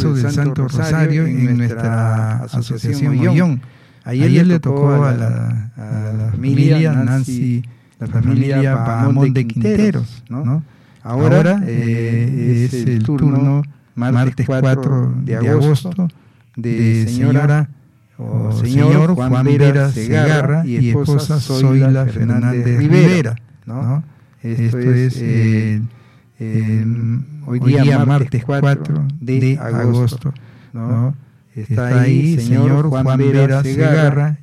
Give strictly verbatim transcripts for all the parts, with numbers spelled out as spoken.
rezo del Santo Rosario en nuestra asociación Mollón. Ayer le tocó a la, a la familia Nancy, la familia Bahamón de Quinteros, ¿no? Ahora eh, es el turno martes cuatro de agosto de señora o señor Juan Vera Segarra y esposa Zoila Fernández Rivera, ¿no? Esto es eh, eh, hoy día martes cuatro de agosto, ¿no? Está ahí señor Juan Vera Segarra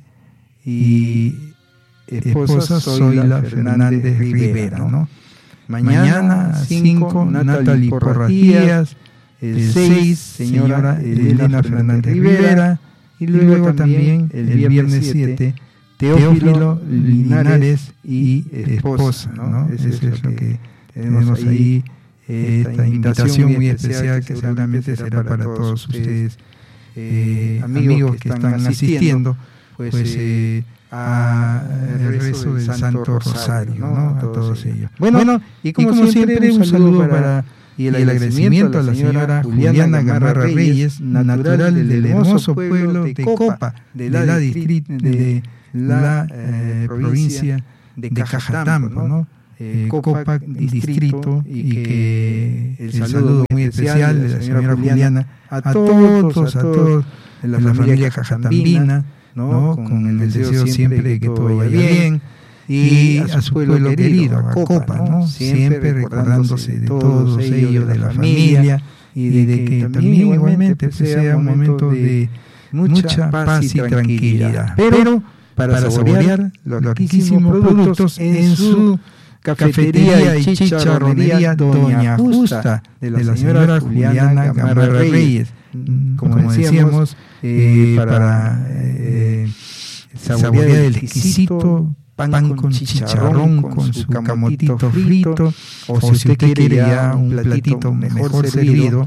y esposa Zoila Fernández Rivera, ¿no? Mañana cinco, Natalie Porratías. El seis, señora Elena Fernández Rivera. Y luego también el viernes siete, Teófilo Linares y esposa, ¿no? Eso es lo que tenemos ahí, esta invitación muy especial que seguramente será para todos ustedes, eh, amigos que están asistiendo, pues eh, a el rezo del Santo Rosario, ¿no? A todos ellos. Bueno, bueno y, como y como siempre, un saludo para y el, el agradecimiento a la señora Juliana Gamarra Reyes, natural del hermoso pueblo de Copa, de la, de distrito, de la eh, provincia de Cajatambo, ¿no? Eh, Copa distrito, y que el saludo muy especial de la señora Juliana a todos, a todos de la familia cajatambina, ¿no? Con el deseo siempre de que todo vaya bien. Y a su pueblo querido, a Copa, ¿no? Siempre recordándose de todos ellos, de la familia, y de que también igualmente sea un momento de mucha paz y tranquilidad. Pero para saborear los riquísimos productos en su cafetería y chicharronería Doña Justa, de la señora Juliana Gamarra Reyes. Como decíamos, eh, para eh, saborear el exquisito pan, pan con chicharrón, con su camotito frito, o si usted quiere ya un platito mejor servido,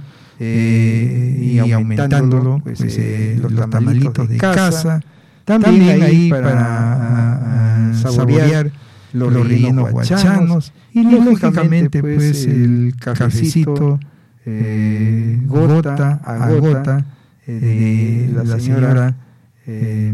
eh, y aumentándolo, pues eh, los tamalitos de casa, también ahí para uh, saborear los rellenos guachanos, y lógicamente pues el cafecito eh, gota a gota de la señora eh,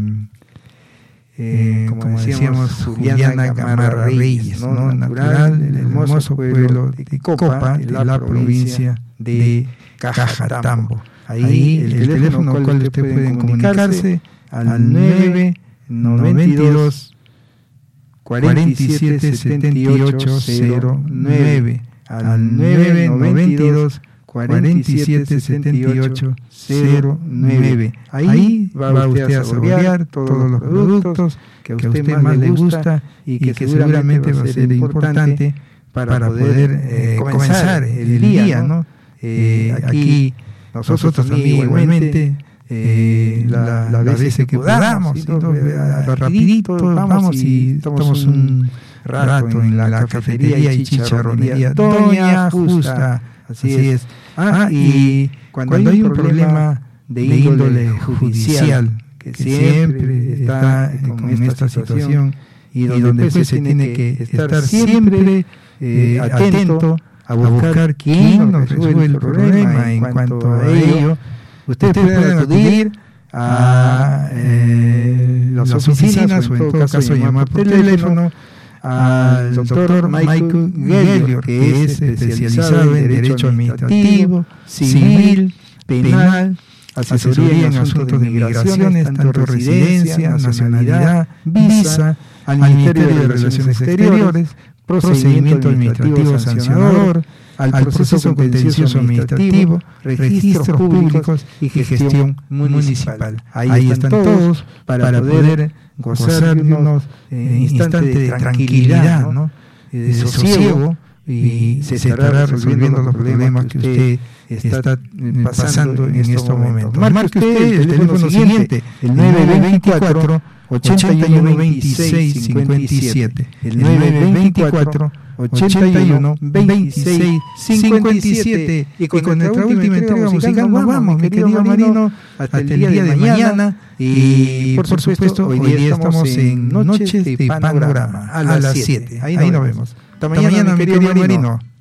Eh, como, como decíamos, Juliana Gamarra Reyes, ¿no? Natural del hermoso pueblo de Copa, de la provincia de Cajatambo. Ahí el, el teléfono con el cual usted puede comunicarse al nueve noventa y dos cuarenta y siete setenta y ocho cero nueve, al nueve noventa y dos cuarenta y siete setenta y ocho cero nueve. Ahí va usted a saborear todos los productos que a usted más le gusta y que, y que seguramente va a ser importante para, para poder eh, comenzar el día, ¿no? Eh, aquí nosotros también igualmente, eh, la, la veces que podamos, ¿sí? rapidito vamos y tomamos un rato en la cafetería y chicharronería Doña Justa. Así es. Ah, y cuando, cuando hay un problema de índole judicial, que siempre está con esta situación, y donde pues se tiene que estar siempre eh, atento a buscar quién nos resuelve el problema en cuanto a ello, ustedes pueden acudir a eh, las oficinas, o en todo caso llamar por teléfono al doctor Michael Gellior, que es especializado en Derecho Administrativo, Civil, Penal, asesoría en asuntos de migraciones, tanto residencia, nacionalidad, visa, al Ministerio de Relaciones Exteriores, procedimiento administrativo sancionador, al proceso contencioso administrativo, registros públicos y gestión municipal. Ahí están todos para poder gozar de unos eh, instantes de tranquilidad, ¿no? de sosiego, y se estará resolviendo los problemas que usted está pasando en estos momentos. Marque usted el teléfono siguiente, el nueve veinticuatro ochenta y uno veintiséis cincuenta y siete, el nueve veinticuatro ochenta y uno veintiséis cincuenta y siete. Y con, y con nuestra última entrega musical nos vamos, mi querido Marino, hasta el día de mañana. Y por supuesto, hoy día estamos en Noches de Panorama a las siete. Ahí nos vemos. Hasta mañana, mi querido Marino.